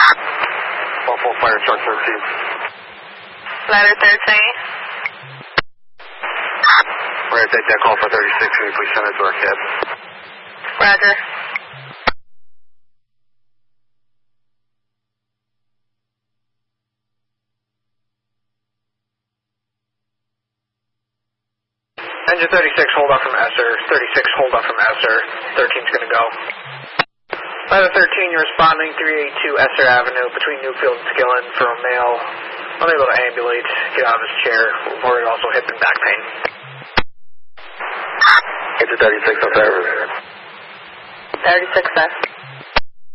Buffalo Fire Truck 13. Ladder 13. We're going to take that call for 36. Can you please send it to our cab? Roger. Engine 36, hold off from Esser. 36, hold off from Esser. 13's going to go. Ladder 13, you're responding 382 Esser Avenue between Newfield and Skillen for a male unable to ambulate, get out of his chair, reported also hip and back pain. It's a 36 up there. 36, sir.